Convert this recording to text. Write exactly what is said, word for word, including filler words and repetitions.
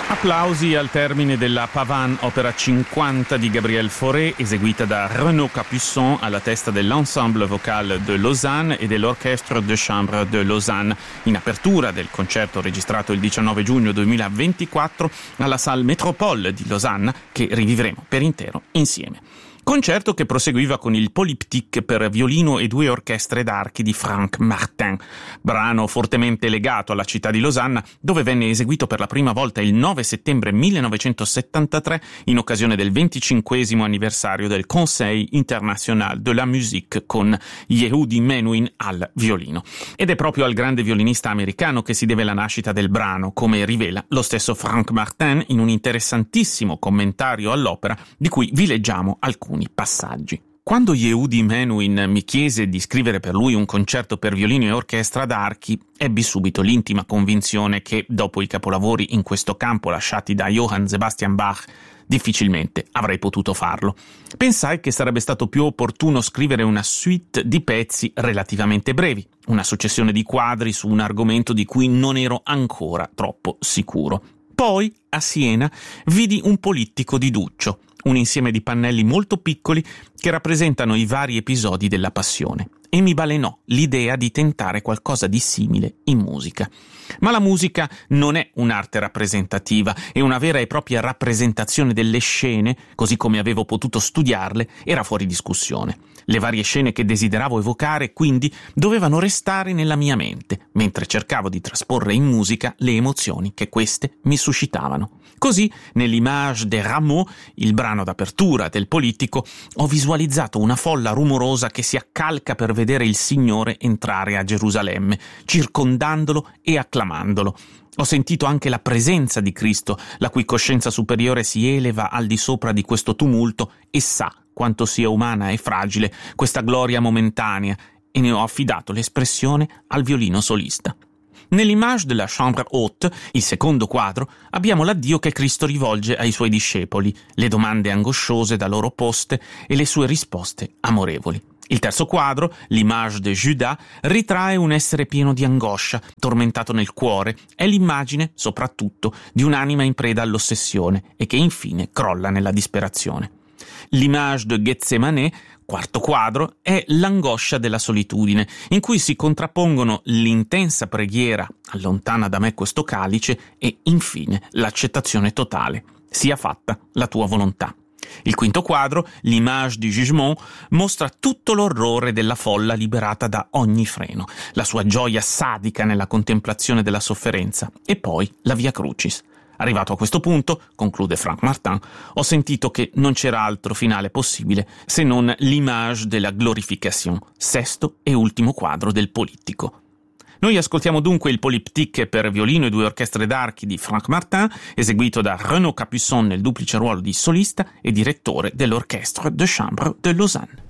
Applausi al termine della Pavane Opera cinquanta di Gabriel Fauré, eseguita da Renaud Capuçon alla testa dell'Ensemble Vocal de Lausanne e dell'Orchestre de Chambre de Lausanne, in apertura del concerto registrato il diciannove giugno duemilaventiquattro alla Salle Métropole di Losanna, che rivivremo per intero insieme. Concerto che proseguiva con il Polyptyque per violino e due orchestre d'archi di Franck Martin, brano fortemente legato alla città di Losanna, dove venne eseguito per la prima volta il nove settembre millenovecentosettantatré in occasione del venticinquesimo anniversario del Conseil International de la Musique, con Yehudi Menuhin al violino. Ed è proprio al grande violinista americano che si deve la nascita del brano, come rivela lo stesso Franck Martin in un interessantissimo commentario all'opera, di cui vi leggiamo alcuni passaggi. Quando Yehudi Menuhin mi chiese di scrivere per lui un concerto per violino e orchestra d'archi, ebbi subito l'intima convinzione che, dopo i capolavori in questo campo lasciati da Johann Sebastian Bach, difficilmente avrei potuto farlo. Pensai che sarebbe stato più opportuno scrivere una suite di pezzi relativamente brevi, una successione di quadri su un argomento di cui non ero ancora troppo sicuro. Poi, a Siena, vidi un polittico di Duccio, un insieme di pannelli molto piccoli che rappresentano i vari episodi della Passione, e mi balenò l'idea di tentare qualcosa di simile in musica. Ma la musica non è un'arte rappresentativa, e una vera e propria rappresentazione delle scene, così come avevo potuto studiarle, era fuori discussione. Le varie scene che desideravo evocare, quindi, dovevano restare nella mia mente, mentre cercavo di trasporre in musica le emozioni che queste mi suscitavano. Così, nell'Image des Rameaux, il brano d'apertura del Polittico, ho visualizzato una folla rumorosa che si accalca per vedere il Signore entrare a Gerusalemme, circondandolo e acclamandolo. Ho sentito anche la presenza di Cristo, la cui coscienza superiore si eleva al di sopra di questo tumulto e sa quanto sia umana e fragile questa gloria momentanea, e ne ho affidato l'espressione al violino solista. Nell'Image de la Chambre haute, il secondo quadro, abbiamo l'addio che Cristo rivolge ai suoi discepoli, le domande angosciose da loro poste e le sue risposte amorevoli. Il terzo quadro, l'Image de Judas, ritrae un essere pieno di angoscia, tormentato nel cuore, è l'immagine, soprattutto, di un'anima in preda all'ossessione e che infine crolla nella disperazione. L'Image de Gethsemane, quarto quadro, è l'angoscia della solitudine, in cui si contrappongono l'intensa preghiera «Allontana da me questo calice» e, infine, l'accettazione totale «Sia fatta la tua volontà». Il quinto quadro, l'Image du Jugement, mostra tutto l'orrore della folla liberata da ogni freno, la sua gioia sadica nella contemplazione della sofferenza e poi la Via Crucis. Arrivato a questo punto, conclude Franck Martin, ho sentito che non c'era altro finale possibile se non l'Image de la Glorification, sesto e ultimo quadro del Polittico. Noi ascoltiamo dunque il Polyptyque per violino e due orchestre d'archi di Franck Martin, eseguito da Renaud Capuçon nel duplice ruolo di solista e direttore dell'Orchestre de Chambre de Lausanne.